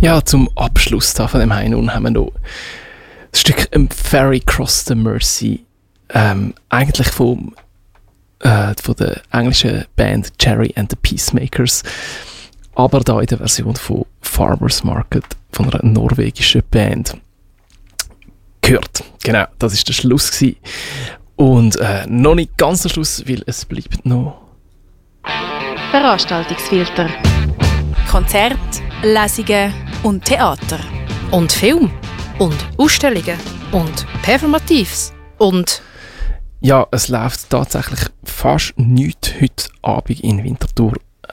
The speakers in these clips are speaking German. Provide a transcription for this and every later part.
Ja, zum Abschluss da von dem Heinun haben wir noch das Stück Ferry Cross the Mersey, eigentlich von der englischen Band Cherry and the Peacemakers, aber da in der Version von Farmers Market von einer norwegischen Band gehört. Genau, das ist der Schluss gewesen. Und noch nicht ganz der Schluss, weil es bleibt noch Veranstaltungsfilter. Konzert, Lesungen und Theater. Und Film. Und Ausstellungen. Und Performatives. Und... Ja, es läuft tatsächlich fast nichts heute Abend in Winterthur.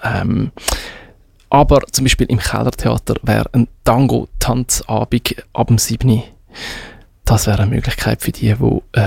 Aber zum Beispiel im Kellertheater wäre ein Tango-Tanzabend ab dem 7. Das wäre eine Möglichkeit für die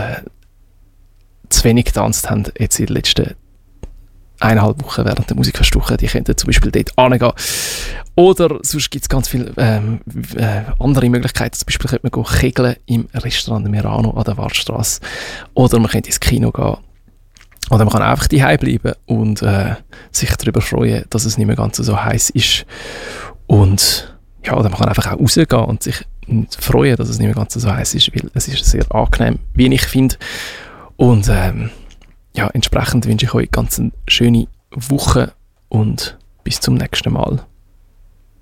zu wenig getanzt haben jetzt in den letzten 1,5 Wochen während der Musikfestwoche. Die könnten zum Beispiel dort hingehen. Oder sonst gibt es ganz viele andere Möglichkeiten. Zum Beispiel könnte man kegeln im Restaurant Merano an der Wartstrasse. Oder man könnte ins Kino gehen. Oder man kann einfach daheim bleiben und sich darüber freuen, dass es nicht mehr ganz so heiß ist. Und ja, oder man kann einfach auch rausgehen und sich freuen, dass es nicht mehr ganz so heiß ist, weil es ist sehr angenehm, wie ich finde. Und ja, entsprechend wünsche ich euch ganz eine schöne Woche und bis zum nächsten Mal.